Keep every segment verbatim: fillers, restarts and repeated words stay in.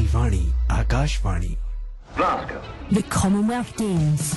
Akashvani, Akashvani. Glasgow. The Commonwealth Games.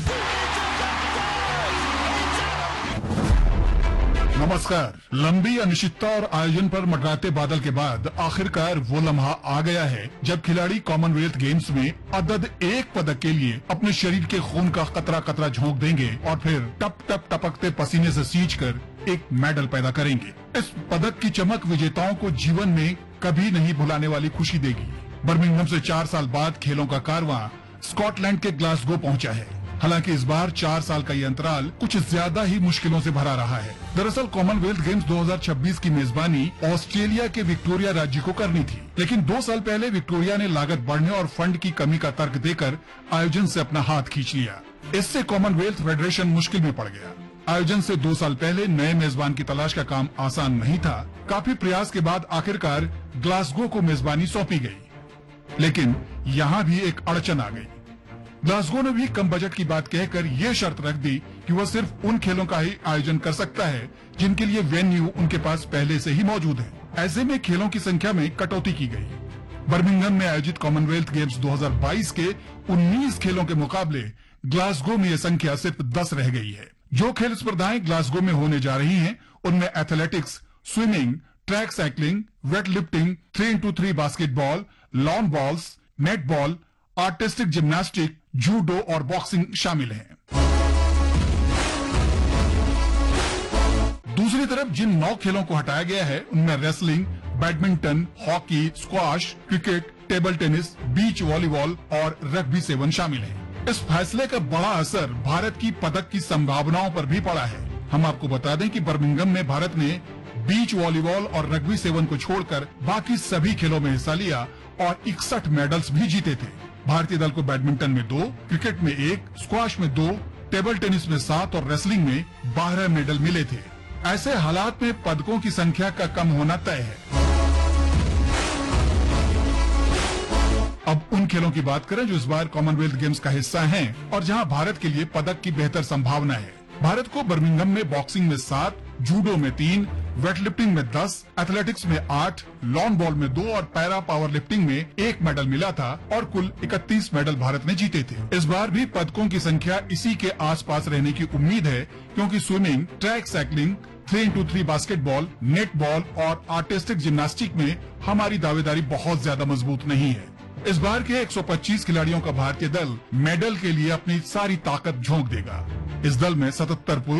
नमस्कार। लंबी अनिश्चितता और आयोजन पर मंडराते बादल के बाद आखिरकार वो लम्हा आ गया है जब खिलाड़ी कॉमनवेल्थ गेम्स में अदद एक पदक के लिए अपने शरीर के खून का कतरा कतरा झोंक देंगे और फिर टप टप टपकते पसीने से सींच कर एक मेडल पैदा करेंगे। इस पदक की चमक विजेताओं को जीवन में कभी नहीं भुलाने वाली खुशी देगी। बर्मिंघम से चार साल बाद खेलों का कारवां स्कॉटलैंड के ग्लासगो पहुंचा है। हालांकि इस बार चार साल का ये अंतराल कुछ ज्यादा ही मुश्किलों से भरा रहा है। दरअसल कॉमनवेल्थ गेम्स दो हज़ार छब्बीस की मेजबानी ऑस्ट्रेलिया के विक्टोरिया राज्य को करनी थी, लेकिन दो साल पहले विक्टोरिया ने लागत बढ़ने और फंड की कमी का तर्क देकर आयोजन से अपना हाथ खींच लिया। इससे कॉमनवेल्थ फेडरेशन मुश्किल में पड़ गया। आयोजन से दो साल पहले नए मेजबान की तलाश का काम आसान नहीं था। काफी प्रयास के बाद आखिरकार ग्लासगो को मेजबानी सौंपी गई, लेकिन यहाँ भी एक अड़चन आ गई। ग्लासगो ने भी कम बजट की बात कहकर ये शर्त रख दी कि वह सिर्फ उन खेलों का ही आयोजन कर सकता है जिनके लिए वेन्यू उनके पास पहले से ही मौजूद है। ऐसे में खेलों की संख्या में कटौती की गई। बर्मिंघम में आयोजित कॉमनवेल्थ गेम्स दो हज़ार बाईस के उन्नीस खेलों के मुकाबले ग्लासगो में यह संख्या सिर्फ दस रह गई है। जो खेल स्पर्धाएं ग्लासगो में होने जा रही हैं, उनमें athletics, swimming, track cycling, weight lifting, three into three basketball, lawn balls, netball, artistic gymnastic, judo और बॉक्सिंग शामिल हैं। दूसरी तरफ जिन नौ खेलों को हटाया गया है उनमें wrestling, badminton, hockey, squash, cricket, table tennis, beach volleyball और रग्बी सेवन शामिल हैं। इस फैसले का बड़ा असर भारत की पदक की संभावनाओं पर भी पड़ा है। हम आपको बता दें कि बर्मिंघम में भारत ने बीच वॉलीबॉल और रग्बी सेवन को छोड़कर बाकी सभी खेलों में हिस्सा लिया और इकसठ मेडल्स भी जीते थे। भारतीय दल को बैडमिंटन में दो, क्रिकेट में एक, स्क्वाश में दो, टेबल टेनिस में सात और रेसलिंग में बारह मेडल मिले थे। ऐसे हालात में पदकों की संख्या का कम होना तय है। अब उन खेलों की बात करें जो इस बार कॉमनवेल्थ गेम्स का हिस्सा हैं और जहां भारत के लिए पदक की बेहतर संभावना है। भारत को बर्मिंघम में बॉक्सिंग में सात, जूडो में तीन, वेट लिफ्टिंग में दस, एथलेटिक्स में आठ, लॉन बॉल में दो और पैरा पावर लिफ्टिंग में एक मेडल मिला था और कुल इकतीस मेडल भारत ने जीते थे। इस बार भी पदकों की संख्या इसी के आसपास रहने की उम्मीद है, क्योंकि swimming, track cycling, three into three basketball, netball और आर्टिस्टिक जिम्नास्टिक में हमारी दावेदारी बहुत ज्यादा मजबूत नहीं है। इस बार के एक सौ पच्चीस खिलाड़ियों का भारतीय दल मेडल के लिए अपनी सारी ताकत झोंक देगा। इस दल में सतहत्तर पुरुष